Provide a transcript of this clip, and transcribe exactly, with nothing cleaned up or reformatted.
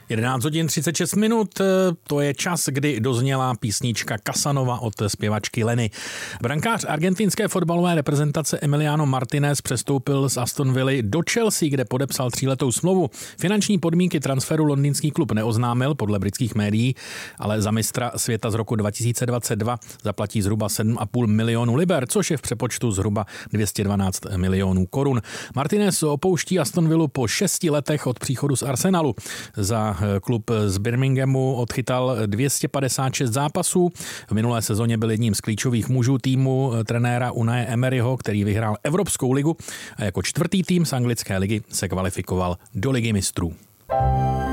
jedenáct hodin třicet šest minut, to je čas, kdy dozněla písnička Casanova od zpěvačky Lenny. Brankář argentinské fotbalové reprezentace Emiliano Martinez přestoupil z Aston Villy do Chelsea, kde podepsal tříletou smlouvu. Finanční podmínky transferu londýnský klub neoznámil podle britských médií, ale za mistra světa z roku dva tisíce dvacet dva zaplatí zhruba sedm a půl milionu liber, což je v přepočtu zhruba dvě stě dvanáct milionů korun. Martinez opouští Aston Villu po šesti letech od příchodu z Arsenalu. Za klub z Birminghamu odchytal dvě stě padesát šest zápasů. V minulé sezóně byl jedním z klíčových mužů týmu trenéra Unaye Emeryho, který vyhrál Evropskou ligu a jako čtvrtý tým z anglické ligy se kvalifikoval do Ligy mistrů.